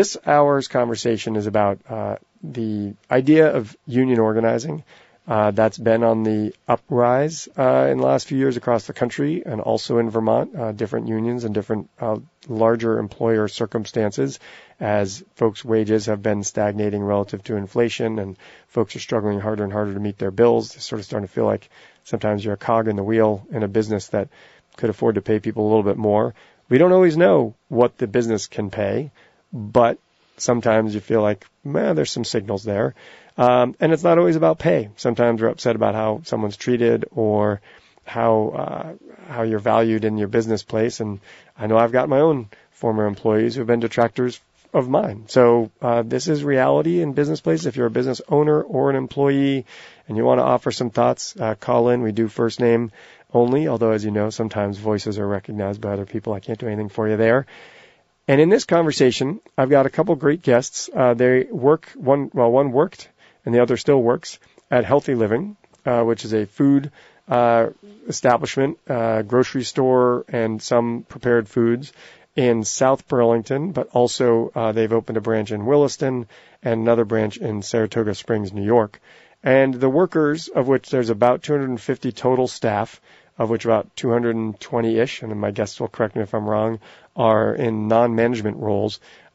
This hour's conversation is about the idea of union organizing that's been on the uprise in the last few years across the country and also in Vermont, different unions and different larger employer circumstances as folks' wages have been stagnating relative to inflation and folks are struggling harder and harder to meet their bills. They're sort of starting to feel like sometimes you're a cog in the wheel in a business that could afford to pay people a little bit more. We don't always know what the business can pay, but sometimes you feel like, man, there's some signals there. And it's not always about pay. Sometimes we're upset about how someone's treated or how you're valued in your business place. And I know I've got my own former employees who've been detractors of mine. So this is reality in business places. If you're a business owner or an employee and you want to offer some thoughts, call in. We do first name only, although, as you know, sometimes voices are recognized by other people. I can't do anything for you there. And in this conversation, I've got a couple great guests. They work, one worked and the other still works at Healthy Living, which is a food establishment, grocery store, and some prepared foods in South Burlington, but also they've opened a branch in Williston and another branch in Saratoga Springs, New York. And the workers, of which there's about 250 total staff, of which about 220-ish, and my guests will correct me if I'm wrong, are in non-management roles,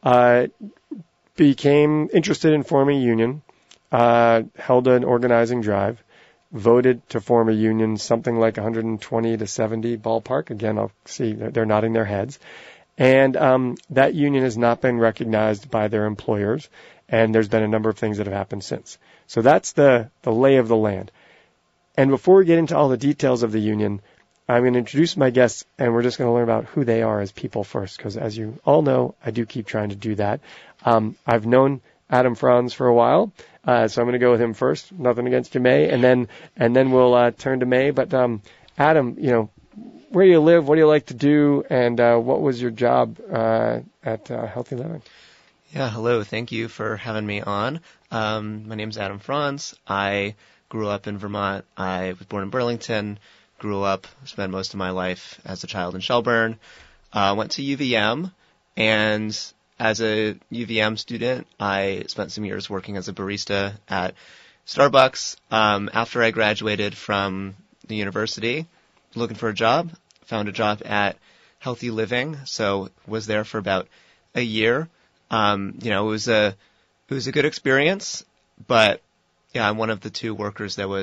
became interested in forming a union, held an organizing drive, voted to form a union, something like 120 to 70 ballpark. Again, I'll see they're nodding their heads. And that union has not been recognized by their employers, and there's been a number of things that have happened since. So that's the lay of the land. And before we get into all the details of the union, I'm going to introduce my guests, and we're just going to learn about who they are as people first, because as you all know, I do keep trying to do that. I've known Adam Franz for a while, so I'm going to go with him first. Nothing against you, May, and then we'll turn to May. But Adam, where do you live? What do you like to do? And what was your job at Healthy Living? Yeah, hello. Thank you for having me on. My name's Adam Franz. I grew up in Vermont. I was born in Burlington, grew up, spent most of my life as a child in Shelburne, went to UVM, and as a UVM student, I spent some years working as a barista at Starbucks. After I graduated from the university, looking for a job, found a job at Healthy Living, so was there for about a year. It was a good experience, but yeah, I'm one of the three workers that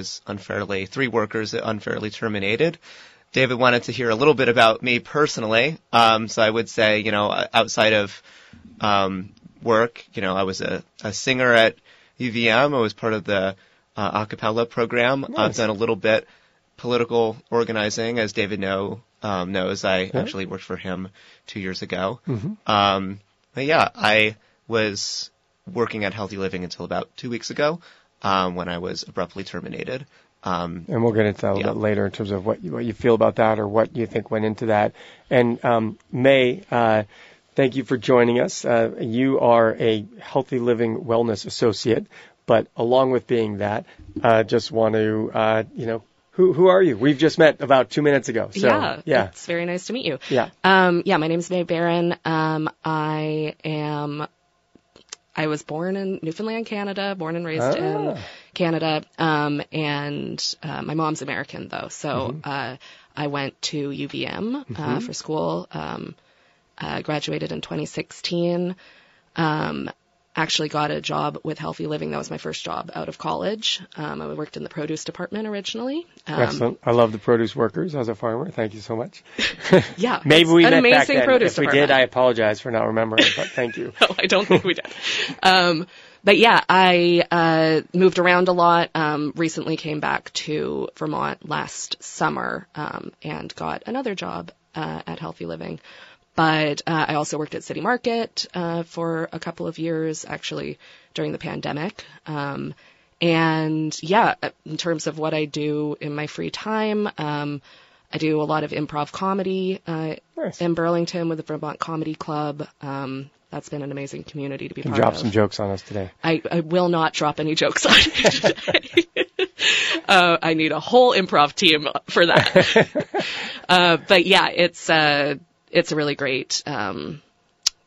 unfairly terminated. David wanted to hear a little bit about me personally. So I would say, outside of work, I was a singer at UVM. I was part of the a cappella program. Nice. I've done a little bit political organizing, as David knows. I actually worked for him 2 years ago. Mm-hmm. But yeah, I was working at Healthy Living until about 2 weeks ago. When I was abruptly terminated. And we'll get into that a little bit later in terms of what you feel about that or what you think went into that. And May, thank you for joining us. You are a Healthy Living Wellness Associate, but along with being that, just want to, who are you? We've just met about 2 minutes ago. So, yeah. It's very nice to meet you. Yeah. My name is May Barron. I was born in Newfoundland, Canada, born and raised in Canada, and my mom's American, though. So I went to UVM for school, graduated in 2016, actually got a job with Healthy Living. That was my first job out of college. I worked in the produce department originally. Excellent. I love the produce workers as a farmer. Thank you so much. Yeah. Maybe we met back then. Produce if we did, I apologize for not remembering, but thank you. No, I don't think we did. But yeah, I moved around a lot, recently came back to Vermont last summer and got another job at Healthy Living. But I also worked at City Market for a couple of years, actually, during the pandemic. And yeah, in terms of what I do in my free time, I do a lot of improv comedy in Burlington with the Vermont Comedy Club. That's been an amazing community to be part of. Drop some jokes on us today. I will not drop any jokes on you today. I need a whole improv team for that. But yeah, it's a really great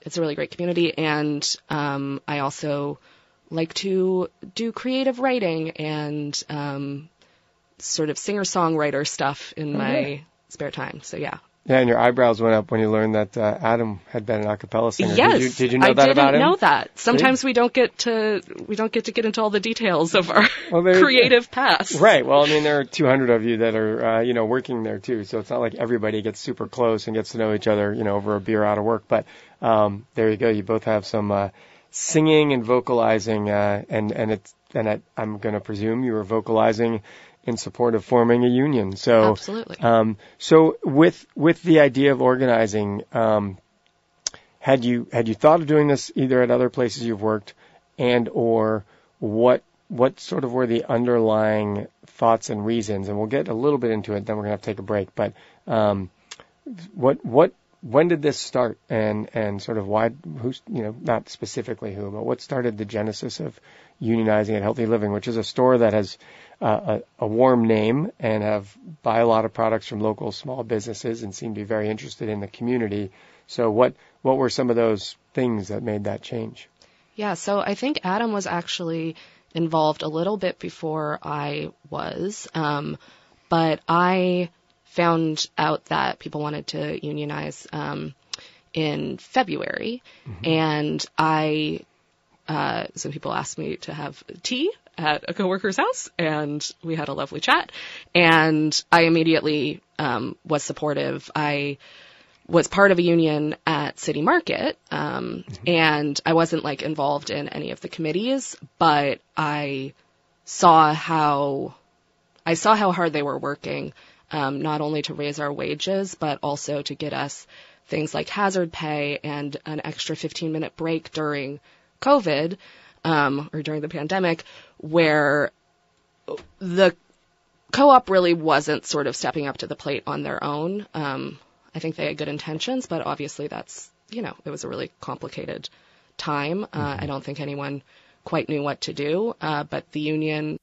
it's a really great community. And I also like to do creative writing and sort of singer-songwriter stuff in my spare time. So, yeah. Yeah, and your eyebrows went up when you learned that Adam had been an a cappella singer. Yes, did you know that about him? I didn't know that. Sometimes we don't get to get into all the details of our creative past. Right. Well, I mean, there are 200 of you that are working there too, so it's not like everybody gets super close and gets to know each other, over a beer out of work. But there you go. You both have some singing and vocalizing, and I'm going to presume you were vocalizing in support of forming a union. So absolutely. So with the idea of organizing, had you thought of doing this either at other places you've worked, and or what sort of were the underlying thoughts and reasons? And we'll get a little bit into it. Then we're gonna have to take a break. But when did this start, and sort of why? Who's not specifically who, but what started the genesis of unionizing at Healthy Living, which is a store that has a warm name and buy a lot of products from local small businesses and seem to be very interested in the community. So what were some of those things that made that change? Yeah, so I think Adam was actually involved a little bit before I was, but I found out that people wanted to unionize in February, and so people asked me to have tea at a coworker's house, and we had a lovely chat, and I immediately was supportive. I was part of a union at City Market, and I wasn't involved in any of the committees, but I saw how hard they were working, not only to raise our wages, but also to get us things like hazard pay and an extra 15-minute break during COVID, or during the pandemic, where the co-op really wasn't sort of stepping up to the plate on their own. I think they had good intentions, but obviously that's, it was a really complicated time. I don't think anyone quite knew what to do, but the union...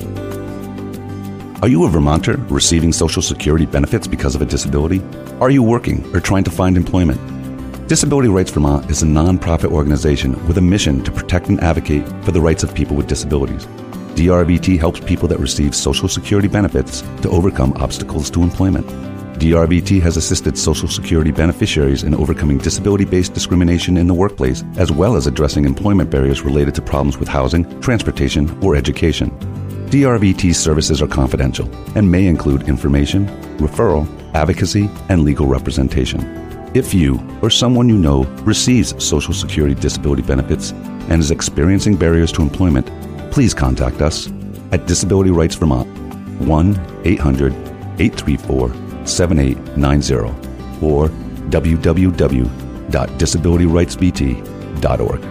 Are you a Vermonter receiving Social Security benefits because of a disability? Are you working or trying to find employment? Disability Rights Vermont is a nonprofit organization with a mission to protect and advocate for the rights of people with disabilities. DRVT helps people that receive Social Security benefits to overcome obstacles to employment. DRVT has assisted Social Security beneficiaries in overcoming disability-based discrimination in the workplace, as well as addressing employment barriers related to problems with housing, transportation, or education. DRVT's services are confidential and may include information, referral, advocacy, and legal representation. If you or someone you know receives Social Security disability benefits and is experiencing barriers to employment, please contact us at Disability Rights Vermont, 1-800-834-7890 or www.disabilityrightsvt.org.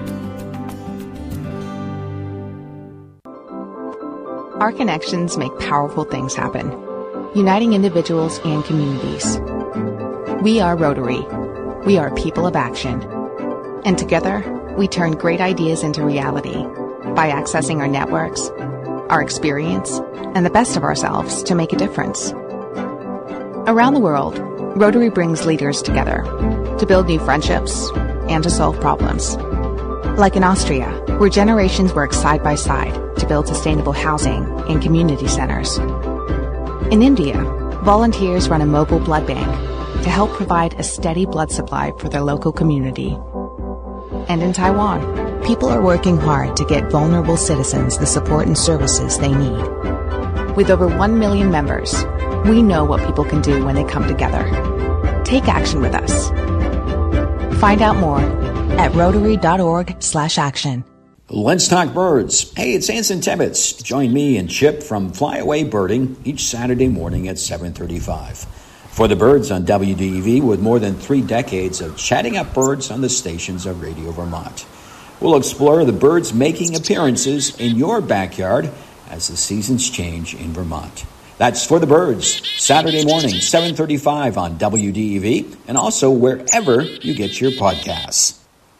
Our connections make powerful things happen, uniting individuals and communities. We are Rotary. We are people of action. And together, we turn great ideas into reality by accessing our networks, our experience, and the best of ourselves to make a difference. Around the world, Rotary brings leaders together to build new friendships and to solve problems. Like in Austria, where generations work side by side to build sustainable housing and community centers. In India, volunteers run a mobile blood bank to help provide a steady blood supply for their local community. And in Taiwan, people are working hard to get vulnerable citizens the support and services they need. With over 1 million members, we know what people can do when they come together. Take action with us. Find out more at rotary.org/action. Let's talk birds. Hey, it's Anson Tibbetts. Join me and Chip from Flyaway Birding each Saturday morning at 7:35. For the birds on WDEV, with more than 3 decades of chatting up birds on the stations of Radio Vermont. We'll explore the birds making appearances in your backyard as the seasons change in Vermont. That's For the Birds, Saturday morning, 7:35 on WDEV, and also wherever you get your podcasts.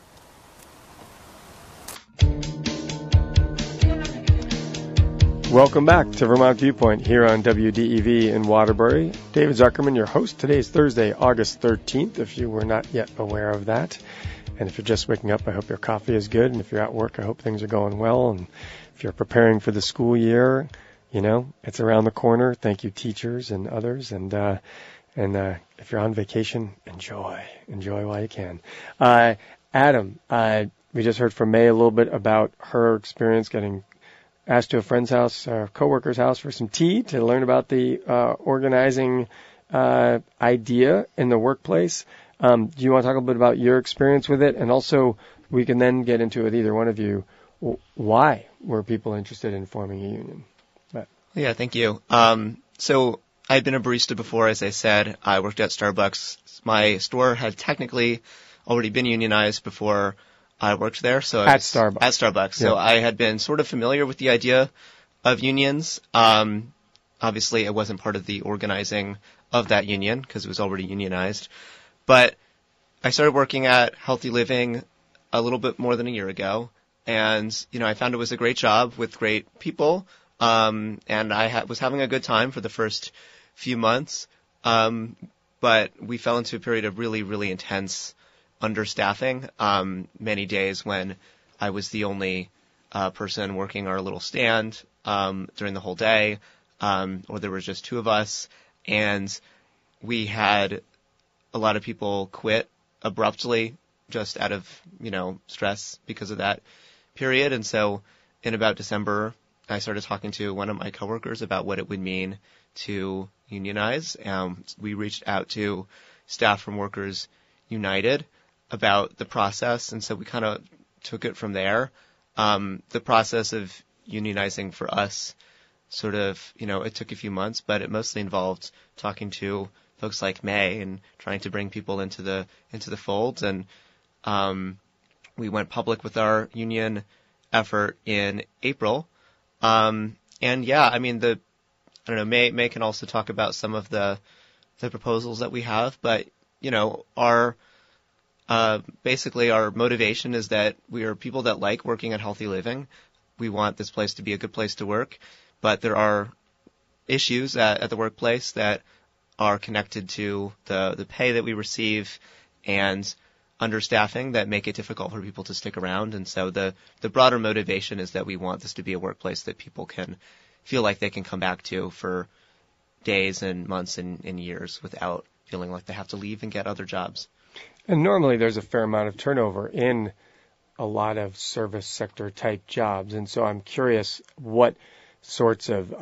Welcome back to Vermont Viewpoint here on WDEV in Waterbury. David Zuckerman, your host. Today is Thursday, August 13th, if you were not yet aware of that. And if you're just waking up, I hope your coffee is good. And if you're at work, I hope things are going well. And if you're preparing for the school year, it's around the corner. Thank you, teachers and others. And if you're on vacation, enjoy while you can. Adam, we just heard from May a little bit about her experience getting asked to a friend's house, a coworker's house for some tea to learn about the organizing idea in the workplace. Do you want to talk a little bit about your experience with it? And also, we can then get into it with either one of you. Why were people interested in forming a union? Yeah, thank you. So I'd been a barista before, as I said. I worked at Starbucks. My store had technically already been unionized before I worked there. So at Starbucks. At Starbucks. Yeah. So I had been sort of familiar with the idea of unions. Obviously, it wasn't part of the organizing of that union because it was already unionized. But I started working at Healthy Living a little bit more than a year ago. And, I found it was a great job with great people. And I was having a good time for the first few months. But we fell into a period of really, really intense understaffing. Many days when I was the only person working our little stand during the whole day, or there was just two of us. And we had a lot of people quit abruptly just out of, stress because of that period. And so in about December, I started talking to one of my coworkers about what it would mean to unionize. We reached out to Staff from Workers United about the process, and so we kind of took it from there. The process of unionizing for us sort of, it took a few months, but it mostly involved talking to folks like May and trying to bring people into the fold. And we went public with our union effort in April. And yeah, I mean, May can also talk about some of the proposals that we have, but, basically our motivation is that we are people that like working at Healthy Living. We want this place to be a good place to work, but there are issues at the workplace that are connected to the pay that we receive and understaffing that make it difficult for people to stick around. And so the broader motivation is that we want this to be a workplace that people can feel like they can come back to for days and months and years without feeling like they have to leave and get other jobs. And normally there's a fair amount of turnover in a lot of service sector type jobs. And so I'm curious what sorts of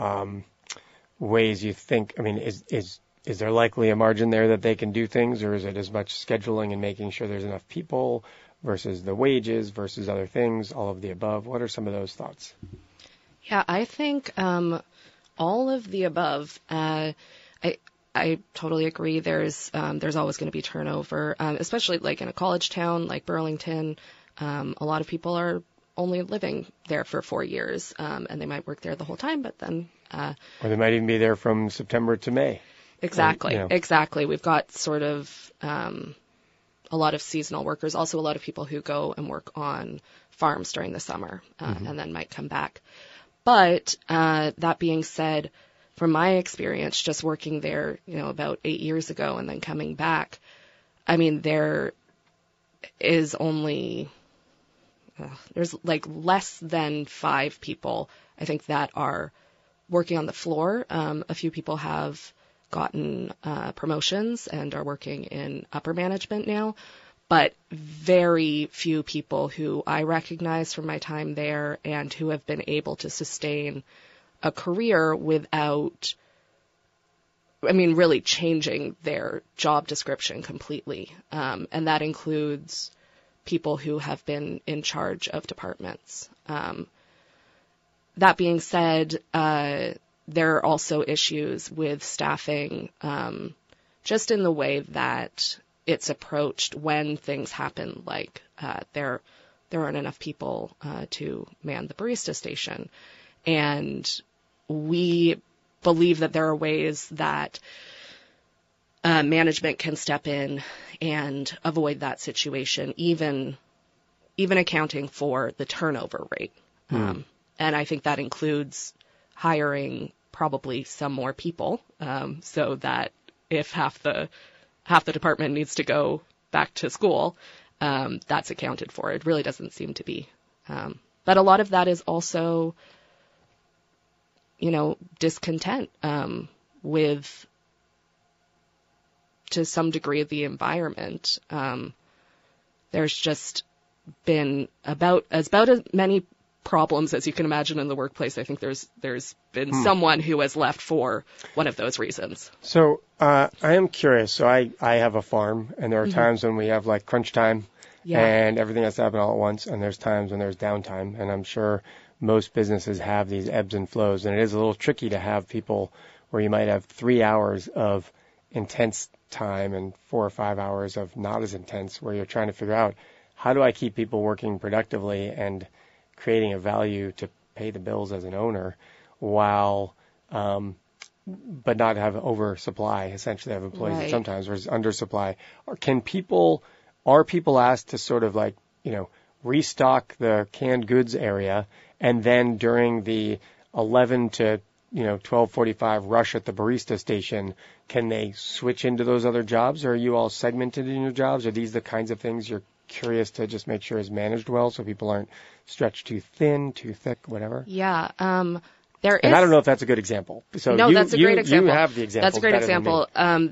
ways you think, is there likely a margin there that they can do things, or is it as much scheduling and making sure there's enough people versus the wages versus other things, all of the above? What are some of those thoughts? Yeah, I think all of the above. I totally agree. There's always going to be turnover, especially like in a college town like Burlington. A lot of people are only living there for 4 years, and they might work there the whole time, but then or they might even be there from September to May. Exactly. Exactly. We've got sort of a lot of seasonal workers, also a lot of people who go and work on farms during the summer and then might come back. But that being said, from my experience, just working there, about 8 years ago and then coming back, there is only there's like less than 5 people, I think, that are working on the floor. A few people have gotten promotions and are working in upper management now, but very few people who I recognize from my time there and who have been able to sustain a career without, really changing their job description completely. And that includes people who have been in charge of departments. That being said, there are also issues with staffing, just in the way that it's approached when things happen, like there aren't enough people to man the barista station. And we believe that there are ways that management can step in and avoid that situation, even accounting for the turnover rate. And I think that includes hiring probably some more people, so that if half the department needs to go back to school, that's accounted for. It really doesn't seem to be. But a lot of that is also, discontent with, to some degree, the environment. There's just been about as many problems as you can imagine in the workplace. I think there's been someone who has left for one of those reasons. So I am curious. So I have a farm, and there are times when we have like crunch time, and everything has to happen all at once, and there's times when there's downtime, and I'm sure most businesses have these ebbs and flows, and it is a little tricky to have people where you might have 3 hours of intense time and 4 or 5 hours of not as intense, where you're trying to figure out, how do I keep people working productively and creating a value to pay the bills as an owner, while but not have oversupply, essentially have employees that sometimes there's undersupply. Are people asked to sort of like, restock the canned goods area, and then during the 11 to 12:45 rush at the barista station, can they switch into those other jobs, or are you all segmented in your jobs? Are these the kinds of things you're curious to just make sure is managed well, so people aren't stretched too thin, too thick, whatever? Yeah. And I don't know if that's a good example. So no, that's a great example. You have the example. That's a great example.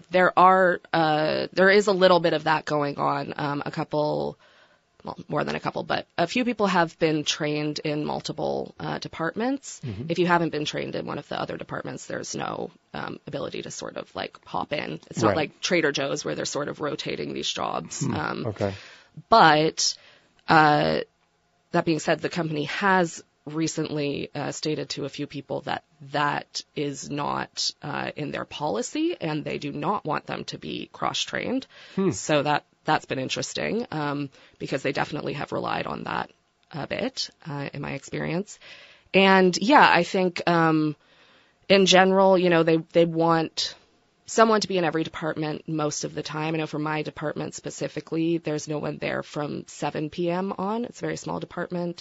There is a little bit of that going on. More than a couple, but a few people have been trained in multiple departments. If you haven't been trained in one of the other departments, there's no ability to sort of like hop in. It's not like Trader Joe's where they're sort of rotating these jobs. Okay. But that being said, the company has recently stated to a few people that is not in their policy, and they do not want them to be cross-trained. So that's been interesting, because they definitely have relied on that a bit, in my experience. And I think, in general, they want someone to be in every department most of the time. I know for my department specifically, there's no one there from 7 p.m. on. It's a very small department.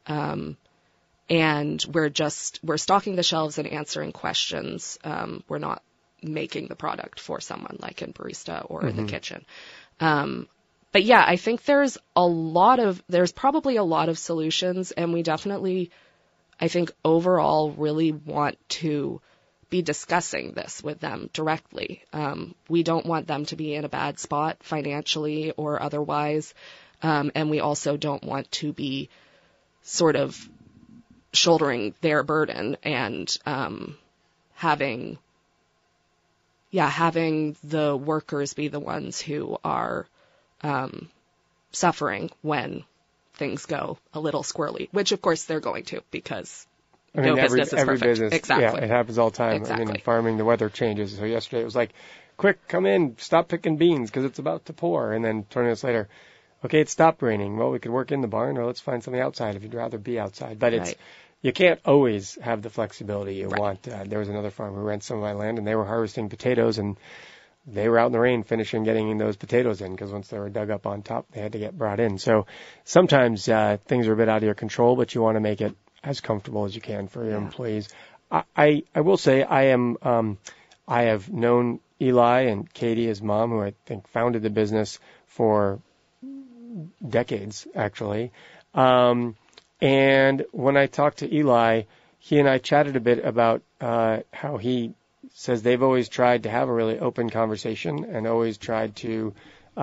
And we're stocking the shelves and answering questions. We're not making the product for someone like in barista or the kitchen. But I think there's probably a lot of solutions, and we definitely, I think overall really want to be discussing this with them directly. We don't want them to be in a bad spot financially or otherwise. And we also don't want to be sort of shouldering their burden and, having the workers be the ones who are suffering when things go a little squirrely, which of course they're going to, because no business is every perfect. Business, exactly. Yeah, it happens all the time. Exactly. In farming, the weather changes. So yesterday it was like, quick, come in, stop picking beans because it's about to pour. And then 20 minutes later, okay, it stopped raining. Well, we could work in the barn, or let's find something outside if you'd rather be outside. But you can't always have the flexibility you want. There was another farm who rents some of my land, and they were harvesting potatoes, and they were out in the rain getting those potatoes in, because once they were dug up on top, they had to get brought in. So sometimes things are a bit out of your control, but you want to make it as comfortable as you can for your employees. I will say I have known Eli and Katie, his mom, who I think founded the business, for decades, actually. And when I talked to Eli, he and I chatted a bit about how he says they've always tried to have a really open conversation and always tried to,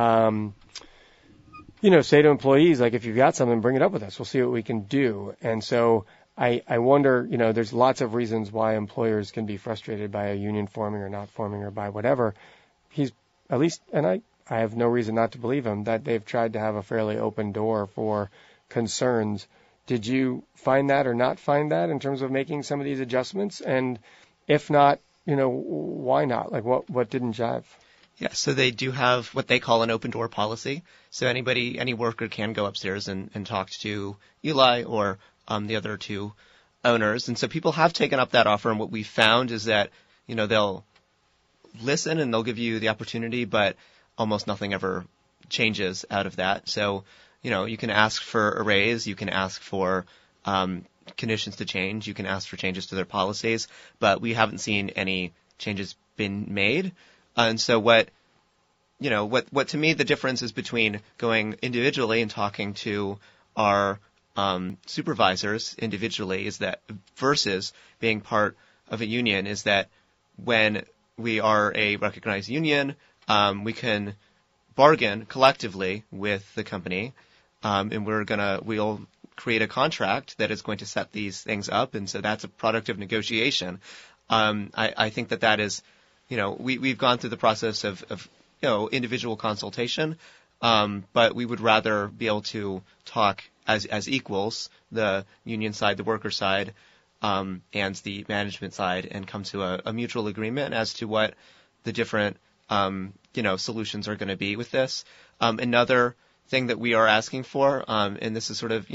say to employees, like, if you've got something, bring it up with us. We'll see what we can do. And so I wonder, there's lots of reasons why employers can be frustrated by a union forming or not forming or by whatever. He's at least, and I have no reason not to believe him, that they've tried to have a fairly open door for concerns. Did you find that or not find that in terms of making some of these adjustments? And if not, why not? Like, what didn't jive? Yeah, so they do have what they call an open door policy. So any worker can go upstairs and talk to Eli or the other two owners. And so people have taken up that offer. And what we found is that, they'll listen and they'll give you the opportunity, but almost nothing ever changes out of that. So, you can ask for a raise, you can ask for conditions to change, you can ask for changes to their policies, but we haven't seen any changes been made. And so what what to me the difference is between going individually and talking to our supervisors individually is that versus being part of a union is that when we are a recognized union, we can bargain collectively with the company, and we'll create a contract that is going to set these things up, and so that's a product of negotiation. I think that is, we've gone through the process of individual consultation, but we would rather be able to talk as equals, the union side, the worker side, and the management side, and come to a mutual agreement as to what the different solutions are going to be with this. Another thing that we are asking for, and this is sort of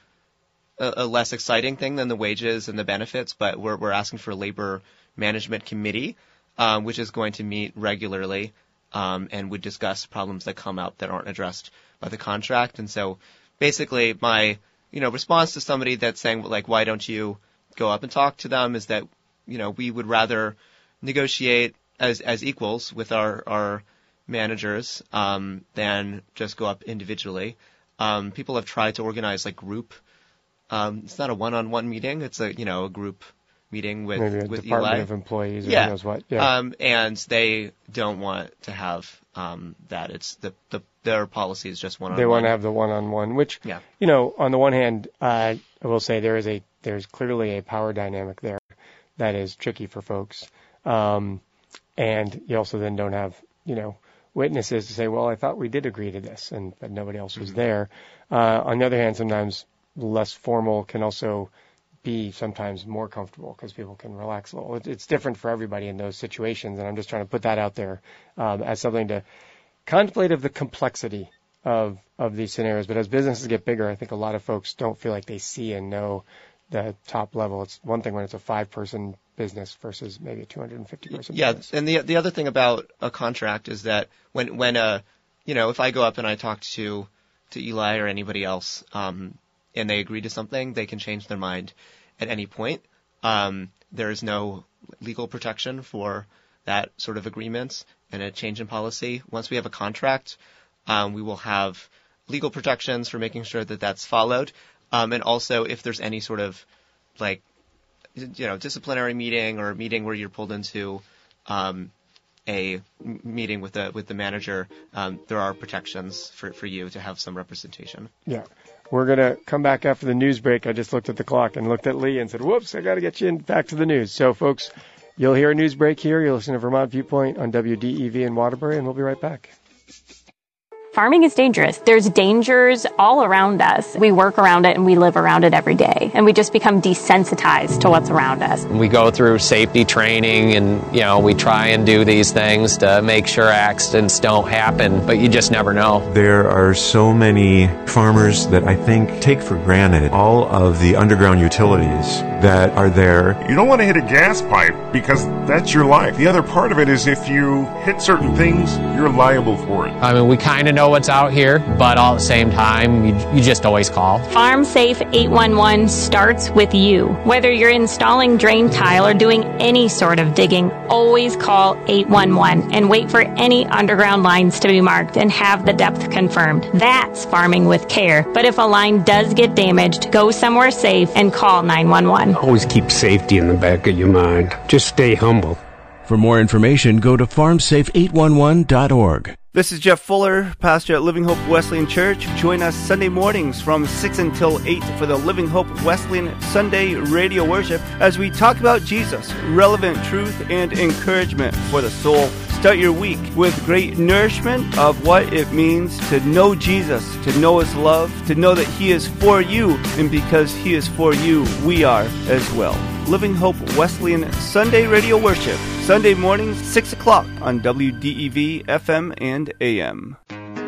a less exciting thing than the wages and the benefits, but we're asking for a labor management committee, which is going to meet regularly and would discuss problems that come up that aren't addressed by the contract. And so basically my response to somebody that's saying, like, why don't you go up and talk to them, is that we would rather negotiate as equals with our managers than just go up individually. People have tried to organize like group. It's not a one-on-one meeting. It's a group meeting with maybe a with department Eli. of employees or who knows what. Yeah. And they don't want to have that. It's their policy is just one-on-one. They want to have the one-on-one, which on the one hand, I will say there's clearly a power dynamic there that is tricky for folks. And you also then don't have, witnesses to say, well, I thought we did agree to this, but nobody else was there. On the other hand, sometimes less formal can also be sometimes more comfortable because people can relax a little. It's different for everybody in those situations, and I'm just trying to put that out there as something to contemplate of the complexity of these scenarios. But as businesses get bigger, I think a lot of folks don't feel like they see and know the top level. It's one thing when it's a 5-person business versus maybe a 250-person business. And the other thing about a contract is that when if I go up and I talk to Eli or anybody else, and they agree to something, they can change their mind at any point. There is no legal protection for that sort of agreement and a change in policy. Once we have a contract, we will have legal protections for making sure that that's followed. And also, if there's any sort of disciplinary meeting or a meeting where you're pulled into a meeting with the manager, there are protections for you to have some representation. Yeah. We're going to come back after the news break. I just looked at the clock and looked at Lee and said, whoops, I got to get you back to the news. So, folks, you'll hear a news break here. You'll listen to Vermont Viewpoint on WDEV in Waterbury, and we'll be right back. Farming is dangerous. There's dangers all around us. We work around it and we live around it every day. And we just become desensitized to what's around us. We go through safety training and, we try and do these things to make sure accidents don't happen, but you just never know. There are so many farmers that I think take for granted all of the underground utilities that are there. You don't want to hit a gas pipe because that's your life. The other part of it is if you hit certain things, you're liable for it. I mean, we kind of know what's out here, but all at the same time, you just always call. Farm Safe 811 starts with you. Whether you're installing drain tile or doing any sort of digging, always call 811 and wait for any underground lines to be marked and have the depth confirmed. That's farming with care. But if a line does get damaged, go somewhere safe and call 911. Always keep safety in the back of your mind. Just stay humble. For more information, go to farmsafe811.org. This is Jeff Fuller, pastor at Living Hope Wesleyan Church. Join us Sunday mornings from 6 until 8 for the Living Hope Wesleyan Sunday radio worship as we talk about Jesus, relevant truth, and encouragement for the soul. Start your week with great nourishment of what it means to know Jesus, to know His love, to know that He is for you, and because He is for you, we are as well. Living Hope Wesleyan Sunday radio worship, Sunday mornings, 6 o'clock on WDEV FM and AM.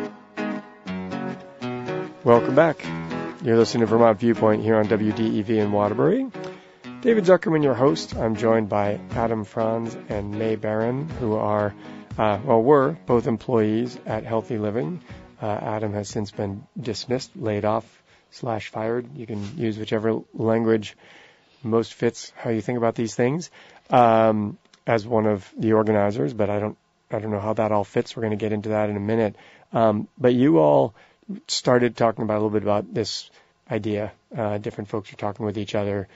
Welcome back. You're listening to Vermont Viewpoint here on WDEV in Waterbury. David Zuckerman, your host. I'm joined by Adam Franz and May Barron, who are, were both employees at Healthy Living. Adam has since been dismissed, laid off, /fired. You can use whichever language most fits how you think about these things, as one of the organizers, but I don't I don't know how that all fits. We're going to get into that in a minute. But you all started talking about a little bit about this idea. Different folks are talking with each other.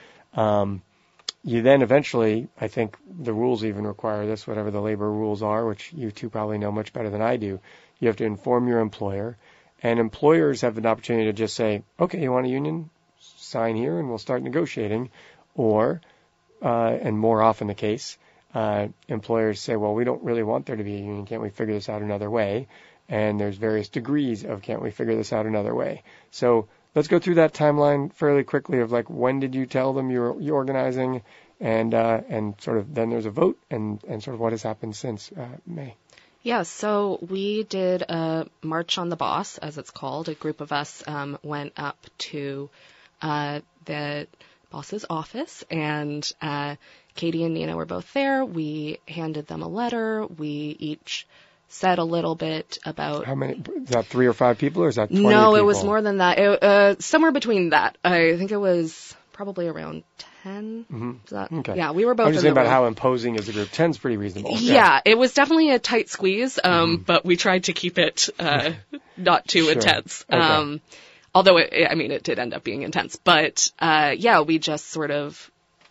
You then eventually, I think the rules even require this, whatever the labor rules are, which you two probably know much better than I do. You have to inform your employer, and employers have an opportunity to just say, okay, you want a union? Sign here and we'll start negotiating. Or, and more often the case, employers say, well, we don't really want there to be a union. Can't we figure this out another way? And there's various degrees of can't we figure this out another way. So let's go through that timeline fairly quickly of like when did you tell them you're organizing, and sort of then there's a vote, and sort of what has happened since May. Yeah, so we did a March on the Boss, as it's called. A group of us went up to the boss's office, and Katie and Nina were both there. We handed them a letter. We each said a little bit about... How many? Is that 3 or 5 people, or is that 20 No, people? it was more than that. Somewhere between that. I think it was probably around 10. Mm-hmm. Okay. Yeah, we were both I'm just in saying the about room. how imposing is the group. 10's pretty reasonable. Yeah, it was definitely a tight squeeze, but we tried to keep it not too intense. Okay. Although, it did end up being intense. But, we just sort of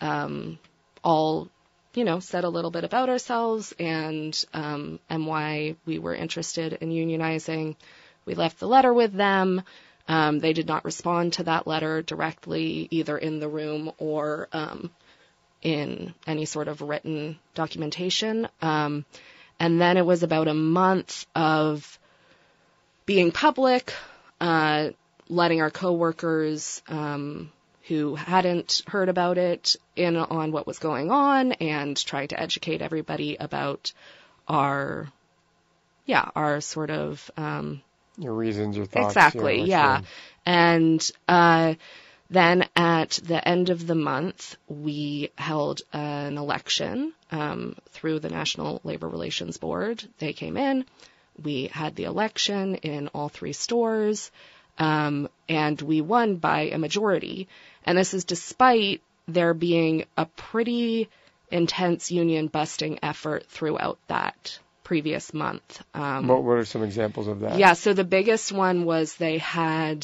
all, said a little bit about ourselves and why we were interested in unionizing. We left the letter with them. They did not respond to that letter directly, either in the room or in any sort of written documentation. And then it was about a month of being public, letting our coworkers who hadn't heard about it in on what was going on, and trying to educate everybody about our sort of your reasons, your thoughts. Exactly, yeah. And then at the end of the month, we held an election through the National Labor Relations Board. They came in. We had the election in all 3 stores, and we won by a majority. And this is despite there being a pretty intense union busting effort throughout that previous month. What are some examples of that? Yeah, so the biggest one was they had,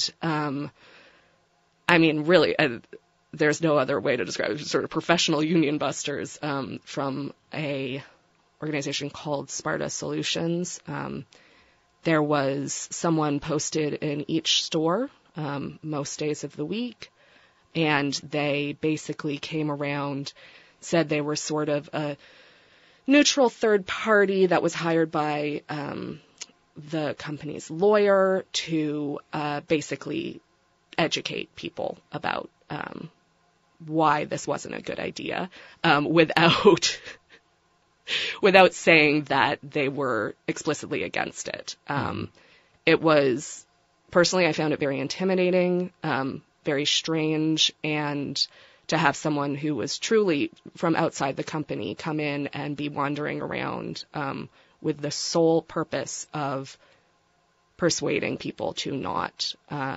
really, there's no other way to describe it, sort of professional union busters from a organization called Sparta Solutions. There was someone posted in each store most days of the week, and they basically came around, said they were sort of a neutral third party that was hired by the company's lawyer to basically educate people about why this wasn't a good idea, without saying that they were explicitly against it. It was, personally, I found it very intimidating, very strange, and to have someone who was truly from outside the company come in and be wandering around with the sole purpose of persuading people to not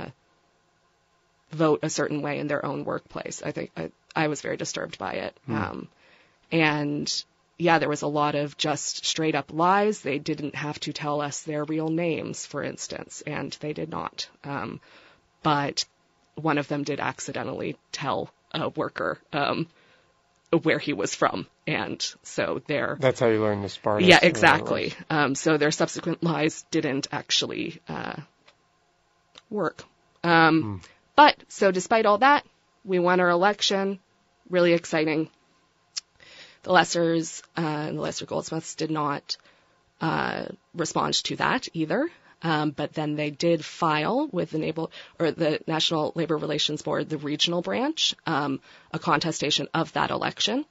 vote a certain way in their own workplace. I think I was very disturbed by it. And yeah, there was a lot of just straight up lies. They didn't have to tell us their real names, for instance, and they did not. But one of them did accidentally tell a worker where he was from, and so that's how you learn the Sparta. Yeah, exactly. So their subsequent lies didn't actually work. But so despite all that, we won our election. Really exciting. The Lessers and the Lesser Goldsmiths did not respond to that either. But then they did file with the National Labor Relations Board, the regional branch, a contestation of that election.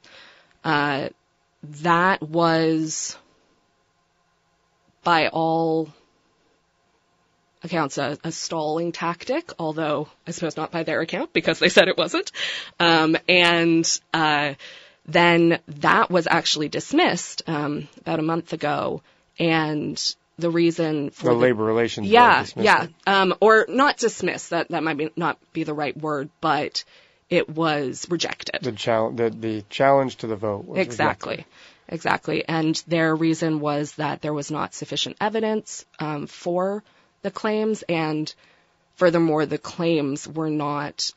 That was, by all accounts, a stalling tactic, although I suppose not by their account because they said it wasn't. Then that was actually dismissed about a month ago, and the reason for the labor relations board dismissed it. Or not dismissed, that might not be the right word, but it was rejected. The challenge to the vote was exactly. rejected. Exactly. And their reason was that there was not sufficient evidence for the claims, and furthermore, the claims were not,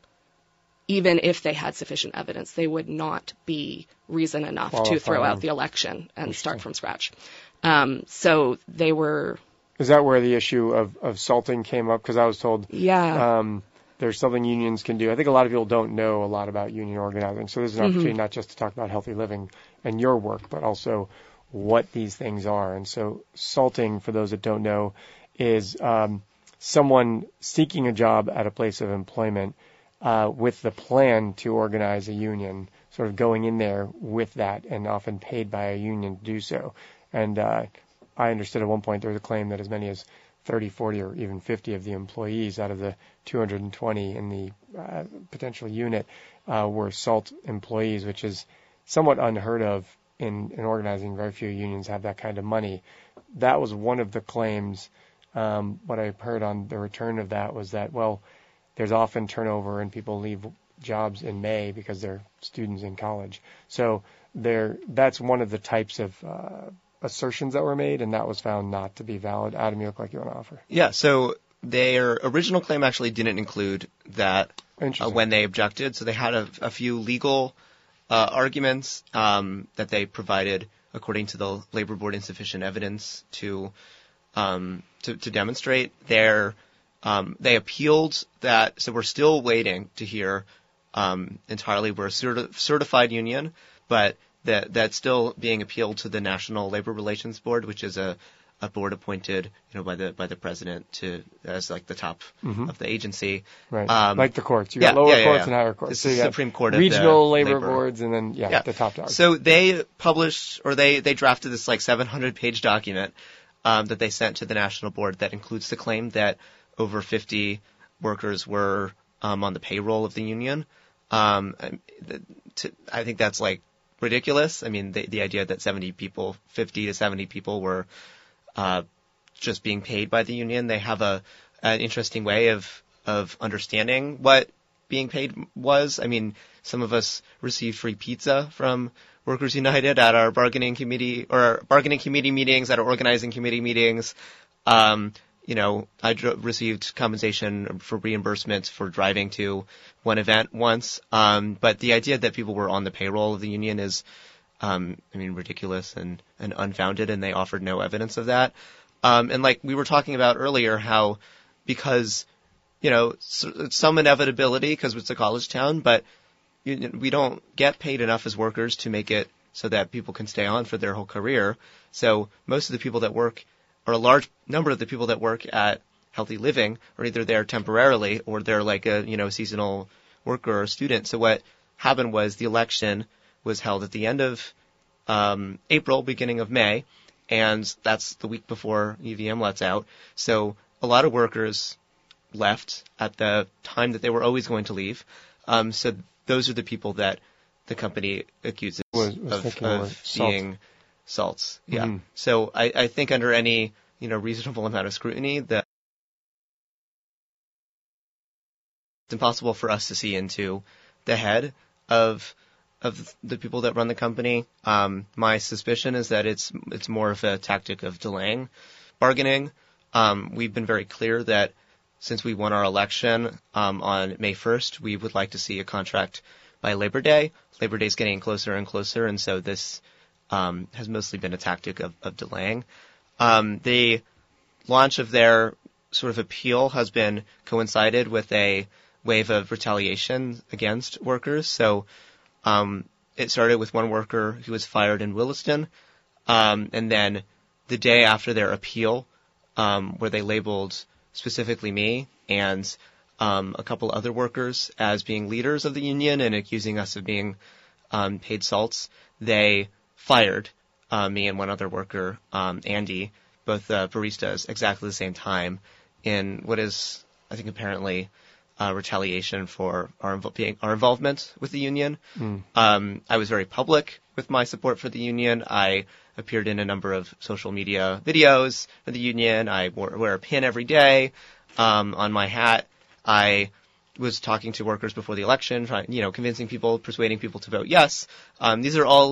even if they had sufficient evidence, they would not be reason enough to throw out the election and start from scratch. So they were... Is that where the issue of salting came up? Because I was told there's something unions can do. I think a lot of people don't know a lot about union organizing. So this is an opportunity not just to talk about healthy living and your work, but also what these things are. And so salting, for those that don't know, is someone seeking a job at a place of employment with the plan to organize a union, sort of going in there with that and often paid by a union to do so. And I understood at one point there was a claim that as many as 30, 40, or even 50 of the employees out of the 220 in the potential unit were SALT employees, which is somewhat unheard of in organizing. Very few unions have that kind of money. That was one of the claims. What I heard on the return of that was that, well, there's often turnover and people leave jobs in May because they're students in college. So that's one of the types of assertions that were made, and that was found not to be valid. Adam, you look like you want to offer. Yeah, so their original claim actually didn't include that when they objected. So they had a few legal arguments that they provided according to the Labor Board insufficient evidence to demonstrate. They appealed that, so we're still waiting to hear entirely. We're a certified union, but that's still being appealed to the National Labor Relations Board, which is a board appointed, by the president as like the top of the agency. Right. Like the courts. You got lower courts and higher courts. It's the Supreme Court of regional labor boards, and then the top dogs. So they published, or they drafted this like 700-page document that they sent to the national board that includes the claim that over 50 workers were on the payroll of the union. I think that's like ridiculous. I mean, the idea that 50 to 70 people were just being paid by the union. They have an interesting way of understanding what being paid was. I mean, some of us received free pizza from Workers United at our bargaining committee meetings, at our organizing committee meetings. I received compensation for reimbursements for driving to one event once. But the idea that people were on the payroll of the union is, ridiculous and unfounded, and they offered no evidence of that. And like we were talking about earlier, how because, some inevitability because it's a college town, but we don't get paid enough as workers to make it so that people can stay on for their whole career. So most of the people that work, or a large number of the people that work at Healthy Living, are either there temporarily or they're like a seasonal worker or student. So what happened was the election was held at the end of April, beginning of May, and that's the week before UVM lets out. So a lot of workers left at the time that they were always going to leave. So those are the people that the company accuses of being salts. Yeah. Mm-hmm. So I think under any, reasonable amount of scrutiny, that it's impossible for us to see into the head of the people that run the company. My suspicion is that it's more of a tactic of delaying bargaining. We've been very clear that since we won our election on May 1st, we would like to see a contract by Labor Day. Labor Day is getting closer and closer, and so this has mostly been a tactic of delaying. The launch of their sort of appeal has been coincided with a wave of retaliation against workers. So it started with one worker who was fired in Williston, and then the day after their appeal, where they labeled specifically me and a couple other workers as being leaders of the union and accusing us of being paid salts, they fired me and one other worker, Andy, both baristas, exactly the same time in what is, I think, apparently retaliation for our involvement with the union. I was very public with my support for the union. I appeared in a number of social media videos for the union. I wear a pin every day on my hat. I was talking to workers before the election, convincing people, persuading people to vote yes. These are all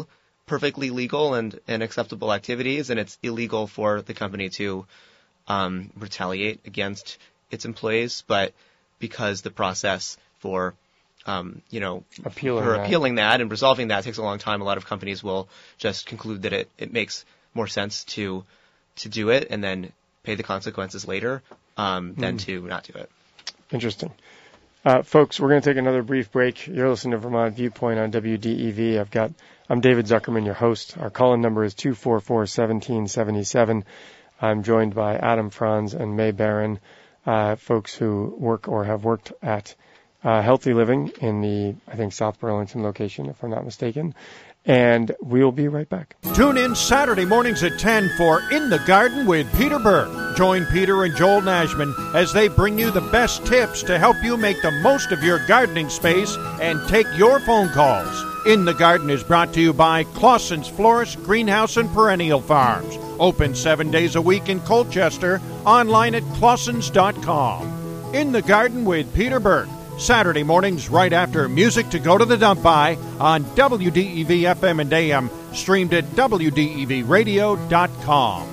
perfectly legal and acceptable activities, and it's illegal for the company to retaliate against its employees. But because the process for appealing that and resolving that takes a long time, a lot of companies will just conclude that it makes more sense to do it and then pay the consequences later than to not do it. Interesting. Folks, we're going to take another brief break. You're listening to Vermont Viewpoint on WDEV. I'm David Zuckerman, your host. Our call-in number is 244-1777. I'm joined by Adam Franz and May Barron, folks who work or have worked at Healthy Living in the, I think, South Burlington location, if I'm not mistaken. And we'll be right back. Tune in Saturday mornings at 10 for In the Garden with Peter Burke. Join Peter and Joel Nashman as they bring you the best tips to help you make the most of your gardening space and take your phone calls. In the Garden is brought to you by Clausen's Florist, Greenhouse, and Perennial Farms. Open 7 days a week in Colchester, online at clausens.com. In the Garden with Peter Burke. Saturday mornings right after Music to Go to the Dump By on WDEV FM and AM, streamed at WDEVradio.com.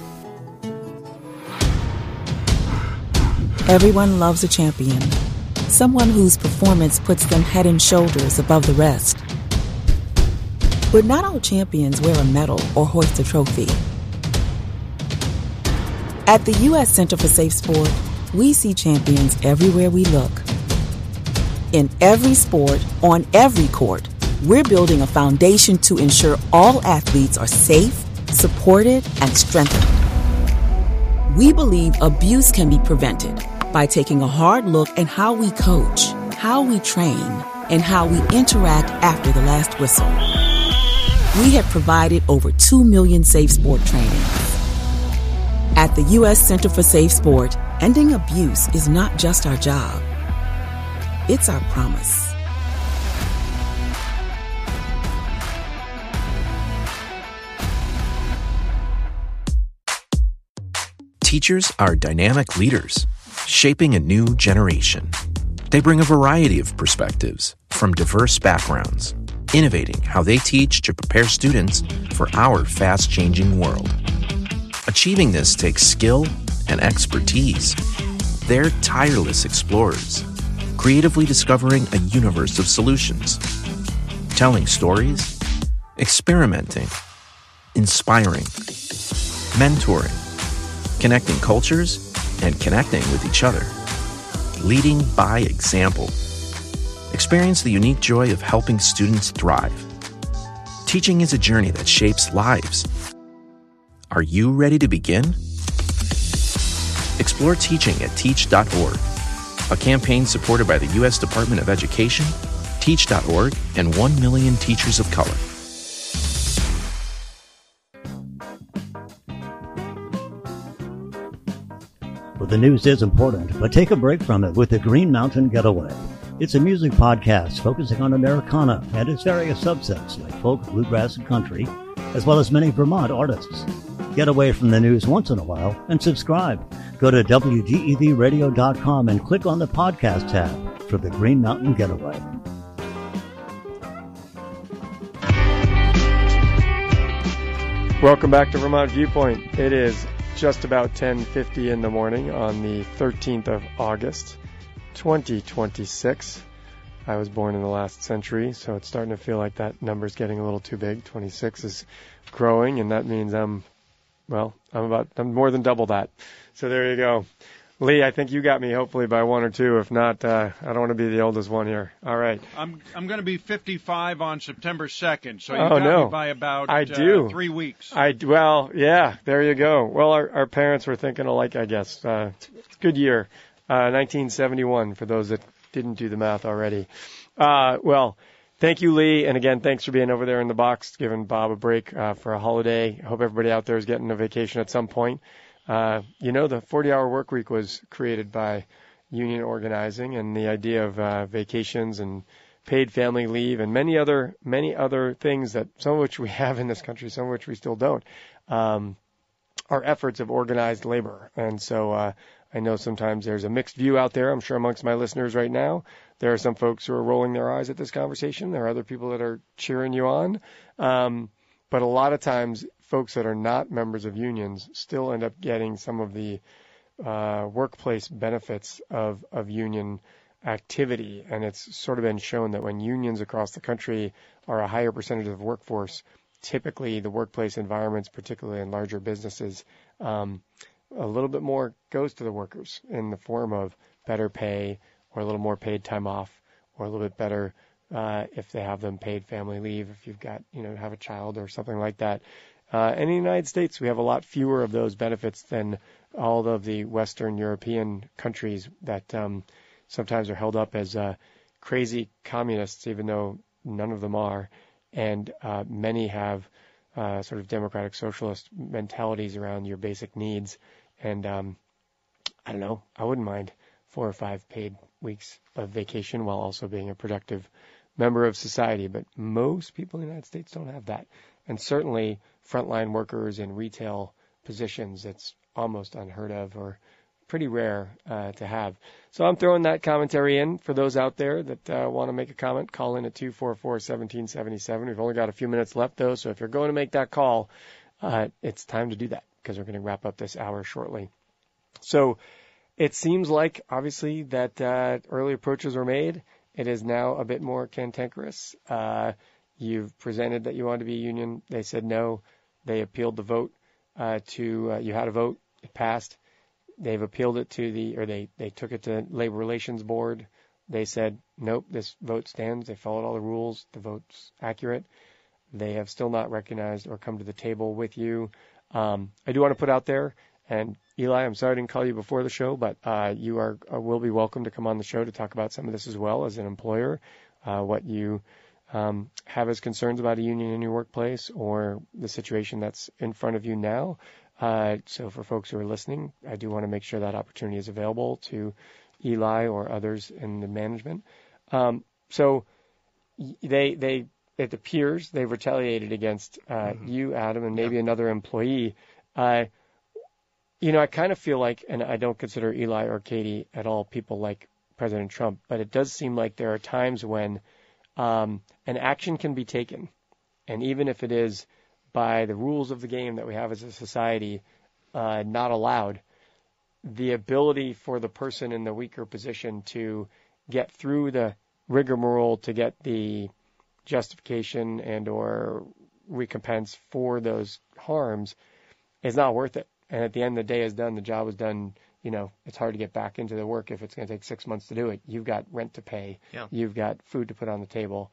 Everyone loves a champion, someone whose performance puts them head and shoulders above the rest. But not all champions wear a medal or hoist a trophy. At the U.S. Center for Safe Sport, we see champions everywhere we look. In every sport, on every court, we're building a foundation to ensure all athletes are safe, supported, and strengthened. We believe abuse can be prevented by taking a hard look at how we coach, how we train, and how we interact after the last whistle. We have provided over 2 million safe sport trainings. At the U.S. Center for Safe Sport, ending abuse is not just our job. It's our promise. Teachers are dynamic leaders, shaping a new generation. They bring a variety of perspectives from diverse backgrounds, innovating how they teach to prepare students for our fast-changing world. Achieving this takes skill and expertise. They're tireless explorers, creatively discovering a universe of solutions, telling stories, experimenting, inspiring, mentoring, connecting cultures, and connecting with each other, leading by example. Experience the unique joy of helping students thrive. Teaching is a journey that shapes lives. Are you ready to begin? Explore teaching at teach.org, a campaign supported by the U.S. Department of Education, Teach.org, and 1 million teachers of color. Well, the news is important, but take a break from it with the Green Mountain Getaway. It's a music podcast focusing on Americana and its various subsets like folk, bluegrass, and country, as well as many Vermont artists. Get away from the news once in a while and subscribe. Go to WDEVradio.com and click on the podcast tab for the Green Mountain Getaway. Welcome back to Vermont Viewpoint. It is just about 10:50 in the morning on the 13th of August, 2026. I was born in the last century, so it's starting to feel like that number's getting a little too big. 26 is growing, and that means I'm more than double that. So there you go. Lee, I think you got me hopefully by 1 or 2. If not, I don't want to be the oldest one here. All right. I'm going to be 55 on September 2nd, so you got me by about 3 weeks. Well, yeah, there you go. Well, our parents were thinking alike, I guess. It's a good year. 1971, for those that didn't do the math already. Well, thank you, Lee. And again, thanks for being over there in the box, giving Bob a break for a holiday. Hope everybody out there is getting a vacation at some point. The 40-hour work week was created by union organizing, and the idea of vacations and paid family leave and many other things that some of which we have in this country, some of which we still don't, are efforts of organized labor. And so I know sometimes there's a mixed view out there. I'm sure amongst my listeners right now, there are some folks who are rolling their eyes at this conversation. There are other people that are cheering you on. But a lot of times, folks that are not members of unions still end up getting some of the workplace benefits of union activity. And it's sort of been shown that when unions across the country are a higher percentage of the workforce, typically the workplace environments, particularly in larger businesses, a little bit more goes to the workers in the form of better pay or a little more paid time off or a little bit better if they have them paid family leave, if you've got, have a child or something like that. In the United States, we have a lot fewer of those benefits than all of the Western European countries that sometimes are held up as crazy communists, even though none of them are. And many have sort of democratic socialist mentalities around your basic needs. And I don't know, I wouldn't mind 4 or 5 paid weeks of vacation while also being a productive member of society. But most people in the United States don't have that. And certainly frontline workers in retail positions, it's almost unheard of or pretty rare to have. So I'm throwing that commentary in for those out there that want to make a comment. Call in at 244-1777. We've only got a few minutes left, though, so if you're going to make that call, it's time to do that because we're going to wrap up this hour shortly. So it seems like, obviously, that early approaches were made. It is now a bit more cantankerous. You've presented that you wanted to be a union. They said no. They appealed the vote you had a vote. It passed. They've appealed it to they took it to Labor Relations Board. They said, nope, this vote stands. They followed all the rules. The vote's accurate. They have still not recognized or come to the table with you. I do want to put out there, and Eli, I'm sorry I didn't call you before the show, but you will be welcome to come on the show to talk about some of this as well as an employer, what you have as concerns about a union in your workplace or the situation that's in front of you now. So for folks who are listening, I do want to make sure that opportunity is available to Eli or others in the management. So it appears they've retaliated against you, Adam, and maybe another employee. I kind of feel like, and I don't consider Eli or Katie at all people like President Trump, but it does seem like there are times when an action can be taken, and even if it is by the rules of the game that we have as a society, not allowed, the ability for the person in the weaker position to get through the rigmarole to get the justification and or recompense for those harms is not worth it. And at the end, the day is done. The job is done. It's hard to get back into the work if it's going to take 6 months to do it. You've got rent to pay. Yeah. You've got food to put on the table.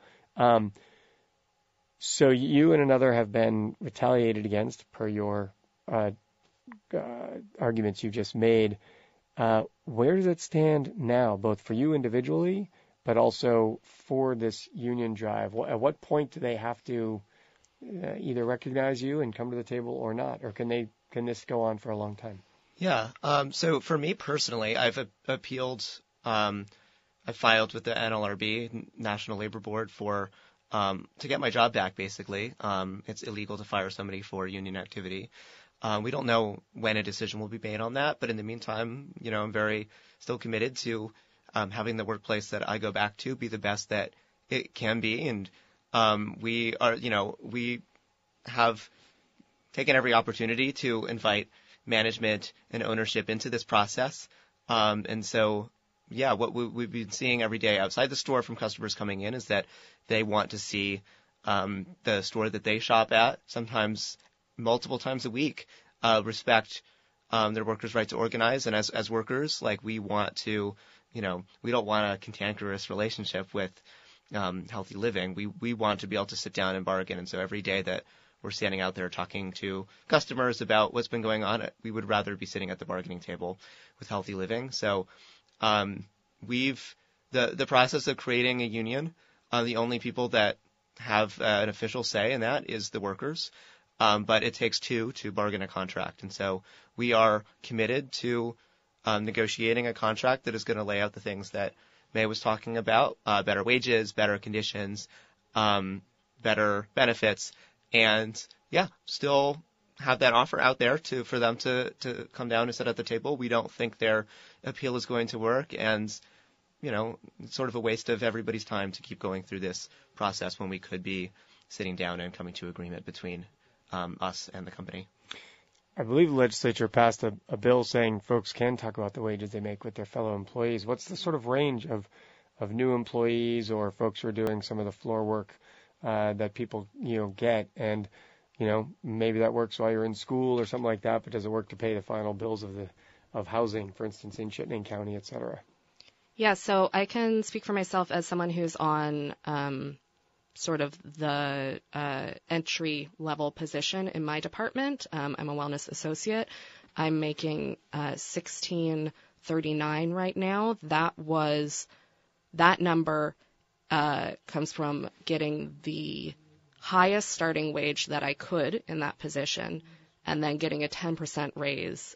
So you and another have been retaliated against per your arguments you just made. Where does it stand now, both for you individually, but also for this union drive? At what point do they have to either recognize you and come to the table or not? Or can this go on for a long time? Yeah. So for me personally, I've appealed. I filed with the NLRB, National Labor Board, to get my job back, basically. It's illegal to fire somebody for union activity. We don't know when a decision will be made on that, but in the meantime, I'm very still committed to having the workplace that I go back to be the best that it can be. And we have taken every opportunity to invite management and ownership into this process. And so, yeah, what we've been seeing every day outside the store from customers coming in is that they want to see the store that they shop at, sometimes multiple times a week, respect their workers' right to organize. And as workers, we want to, we don't want a cantankerous relationship with healthy living. We want to be able to sit down and bargain. And so every day that we're standing out there talking to customers about what's been going on, we would rather be sitting at the bargaining table with healthy living. So the process of creating a union, the only people that have an official say in that is the workers. But it takes two to bargain a contract. And so we are committed to negotiating a contract that is going to lay out the things that May was talking about, better wages, better conditions, better benefits, and still have that offer out there for them to come down and sit at the table. We don't think their appeal is going to work, and it's sort of a waste of everybody's time to keep going through this process when we could be sitting down and coming to agreement between us and the company. I believe the legislature passed a bill saying folks can talk about the wages they make with their fellow employees. What's the sort of range of new employees or folks who are doing some of the floor work that people get? And maybe that works while you're in school or something like that, but does it work to pay the final bills of housing, for instance, in Chittenden County, et cetera? Yeah, so I can speak for myself as someone who's on sort of the entry-level position in my department. I'm a wellness associate. I'm making $16.39 right now. That number comes from getting the highest starting wage that I could in that position, and then getting a 10% raise.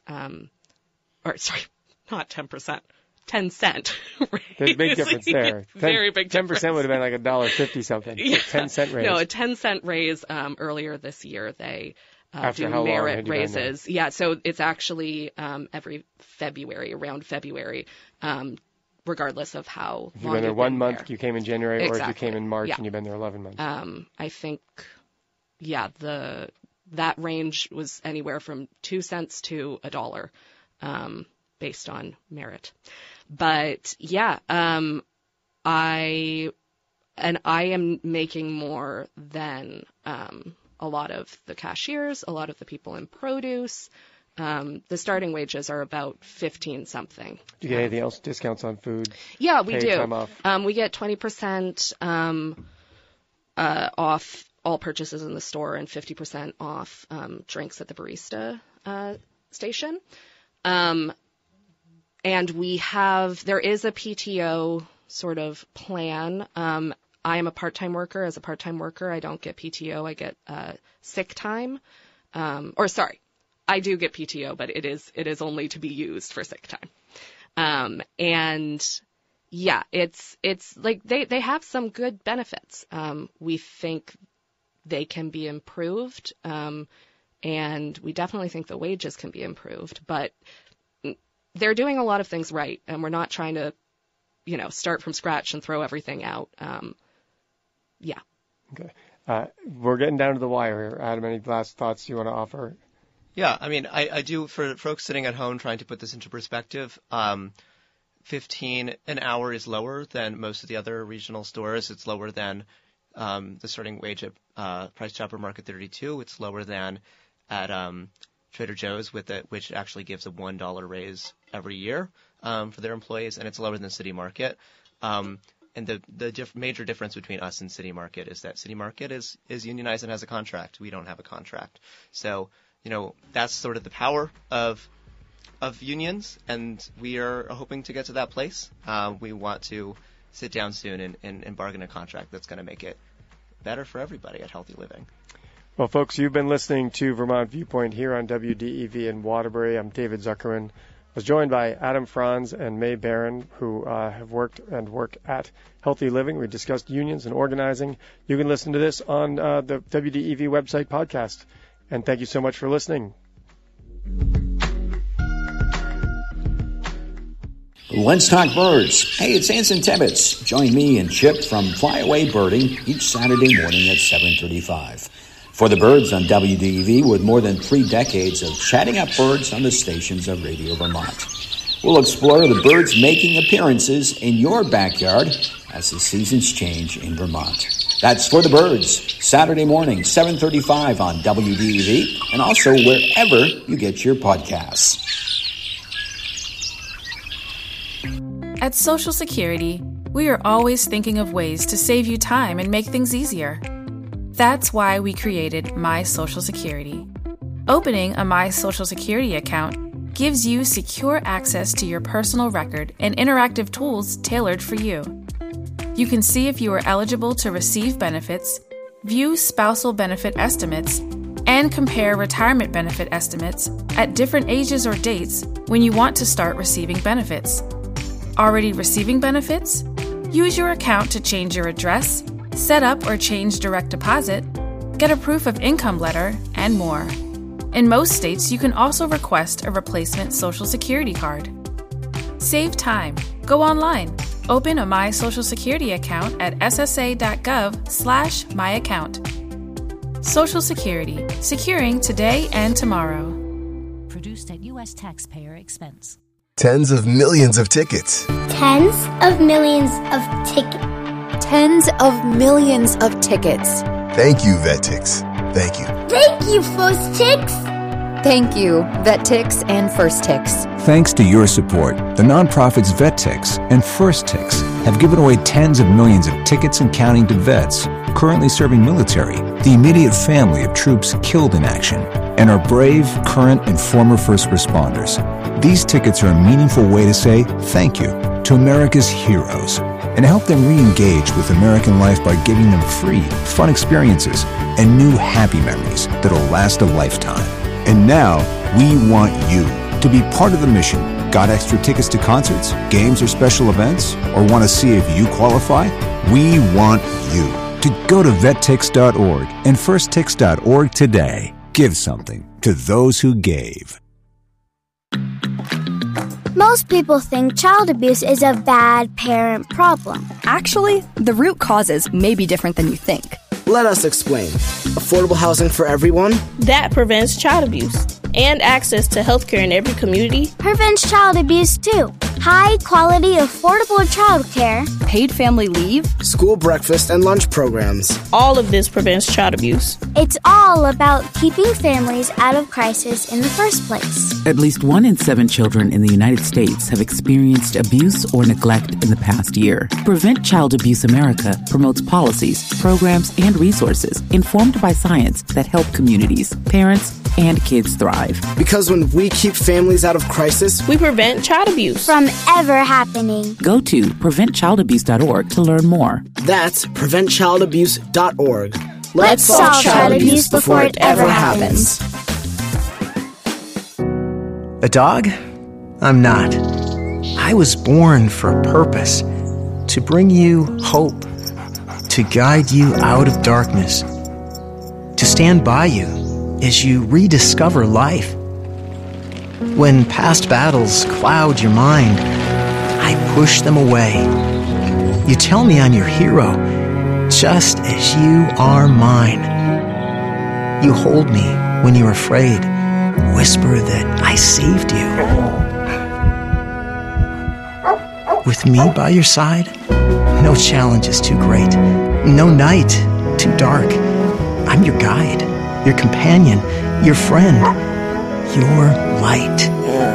Not 10%. 10 cent raise. There's a big difference there. Very big difference. 10% would have been like $1.50 something. Yeah. 10 cent raise. No, a 10 cent raise earlier this year. They After do how long merit had you been raises. Yeah, so it's actually every February, around February, regardless of how If long you've been there 1 month, there. you came in January, or if you Exactly. came in March Yeah. and you've been there 11 months. I think, that range was anywhere from 2 cents to $1, based on merit. But yeah, I am making more than a lot of the cashiers, a lot of the people in produce. The starting wages are about 15 something. Do you get anything else? Discounts on food? Yeah, we Paid do. time off? We get 20% off all purchases in the store and 50% off drinks at the barista station. And there is a PTO sort of plan. I am a part-time worker. As a part-time worker, I don't get PTO. I get sick time. I do get PTO, but it is only to be used for sick time. And yeah, it's like they have some good benefits. We think they can be improved. And we definitely think the wages can be improved, but they're doing a lot of things right, and we're not trying to, start from scratch and throw everything out. Yeah. Okay. We're getting down to the wire here. Adam, any last thoughts you want to offer? Yeah, I mean, I do, for folks sitting at home trying to put this into perspective, $15 an hour is lower than most of the other regional stores. It's lower than the starting wage at Price Chopper Market 32. It's lower than at Trader Joe's, which actually gives a $1 raise every year for their employees, and it's lower than City Market. And the major difference between us and City Market is that City Market is unionized and has a contract. We don't have a contract. So, that's sort of the power of unions, and we are hoping to get to that place. We want to sit down soon and bargain a contract that's going to make it better for everybody at Healthy Living. Well, folks, you've been listening to Vermont Viewpoint here on WDEV in Waterbury. I'm David Zuckerman. I was joined by Adam Franz and May Barron, who have worked and work at Healthy Living. We discussed unions and organizing. You can listen to this on the WDEV website podcast. And thank you so much for listening. Let's talk birds. Hey, it's Anson Tibbetts. Join me and Chip from Flyaway Birding each Saturday morning at 7:35. For the birds on WDEV, with more than 3 decades of chatting up birds on the stations of Radio Vermont. We'll explore the birds making appearances in your backyard as the seasons change in Vermont. That's For the Birds, Saturday morning, 7:35 on WDEV, and also wherever you get your podcasts. At Social Security, we are always thinking of ways to save you time and make things easier. That's why we created My Social Security. Opening a My Social Security account gives you secure access to your personal record and interactive tools tailored for you. You can see if you are eligible to receive benefits, view spousal benefit estimates, and compare retirement benefit estimates at different ages or dates when you want to start receiving benefits. Already receiving benefits? Use your account to change your address, set up or change direct deposit, get a proof of income letter, and more. In most states, you can also request a replacement Social Security card. Save time. Go online. Open a My Social Security account at ssa.gov/myaccount. Social Security, securing today and tomorrow. Produced at U.S. taxpayer expense. Tens of millions of tickets. Tens of millions of tickets. Tens of millions of tickets. Thank you, VetTix. Thank you. Thank you, FirstTix. Thank you, VetTix and FirstTix. Thanks to your support, the nonprofits VetTix and FirstTix have given away tens of millions of tickets and counting to vets currently serving military, the immediate family of troops killed in action, and our brave, current, and former first responders. These tickets are a meaningful way to say thank you to America's heroes and help them re-engage with American life by giving them free, fun experiences and new happy memories that'll last a lifetime. And now, we want you to be part of the mission. Got extra tickets to concerts, games, or special events? Or want to see if you qualify? We want you to go to vettix.org and firsttix.org today. Give something to those who gave. Most people think child abuse is a bad parent problem. Actually, the root causes may be different than you think. Let us explain. Affordable housing for everyone? That prevents child abuse. And access to healthcare in every community prevents child abuse too. High quality, affordable childcare, paid family leave, school breakfast and lunch programs. All of this prevents child abuse. It's all about keeping families out of crisis in the first place. At least 1 in 7 children in the United States have experienced abuse or neglect in the past year. Prevent Child Abuse America promotes policies, programs, and resources informed by science that help communities, parents, and kids thrive. Because when we keep families out of crisis, we prevent child abuse from ever happening. Go to preventchildabuse.org to learn more. That's preventchildabuse.org. Let's solve child abuse before it ever happens. A dog? I'm not. I was born for a purpose. To bring you hope. To guide you out of darkness. To stand by you as you rediscover life. When past battles cloud your mind, I push them away. You tell me I'm your hero, just as you are mine. You hold me when you're afraid, whisper that I saved you. With me by your side, no challenge is too great, no night too dark. I'm your guide, your companion, your friend, your light.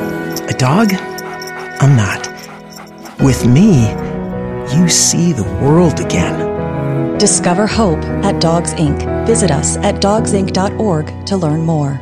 A dog? I'm not. With me, you see the world again. Discover hope at Dogs Inc. Visit us at dogsinc.org to learn more.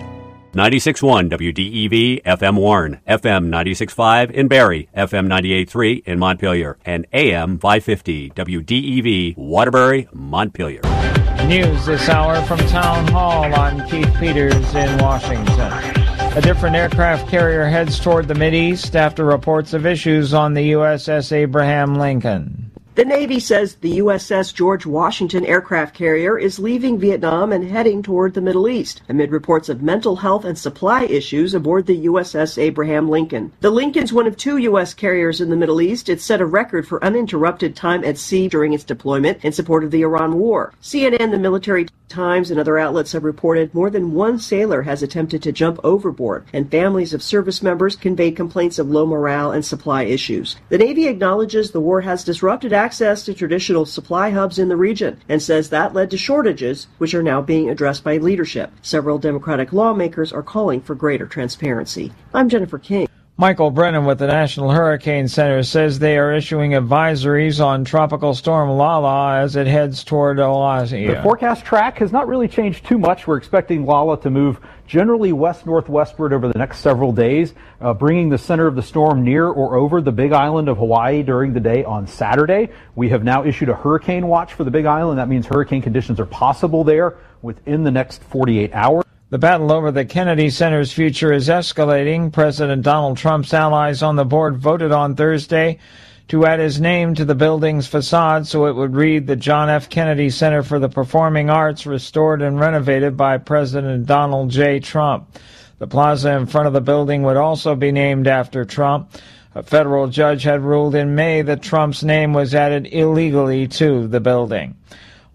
96.1 WDEV FM Warren, FM 96.5 in Barrie, FM 98.3 in Montpelier, and AM 550 WDEV Waterbury, Montpelier. News this hour from Town Hall. I'm Keith Peters in Washington. A different aircraft carrier heads toward the Mideast after reports of issues on the USS Abraham Lincoln. The Navy says the USS George Washington aircraft carrier is leaving Vietnam and heading toward the Middle East, amid reports of mental health and supply issues aboard the USS Abraham Lincoln. The Lincoln's one of 2 U.S. carriers in the Middle East. It set a record for uninterrupted time at sea during its deployment in support of the Iran war. CNN, the Military Times, and other outlets have reported more than 1 sailor has attempted to jump overboard, and families of service members conveyed complaints of low morale and supply issues. The Navy acknowledges the war has disrupted access to traditional supply hubs in the region and says that led to shortages, which are now being addressed by leadership. Several Democratic lawmakers are calling for greater transparency. I'm Jennifer King. Michael Brennan with the National Hurricane Center says they are issuing advisories on Tropical Storm Lala as it heads toward Alaska. The forecast track has not really changed too much. We're expecting Lala to move generally west-northwestward over the next several days, bringing the center of the storm near or over the Big Island of Hawaii during the day on Saturday. We have now issued a hurricane watch for the Big Island. That means hurricane conditions are possible there within the next 48 hours. The battle over the Kennedy Center's future is escalating. President Donald Trump's allies on the board voted on Thursday to add his name to the building's facade so it would read the John F. Kennedy Center for the Performing Arts, restored and renovated by President Donald J. Trump. The plaza in front of the building would also be named after Trump. A federal judge had ruled in May that Trump's name was added illegally to the building.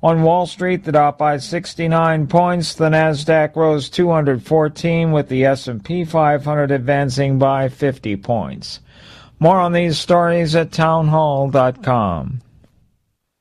On Wall Street, the Dow by 69 points. The Nasdaq rose 214, with the S&P 500 advancing by 50 points. More on these stories at townhall.com.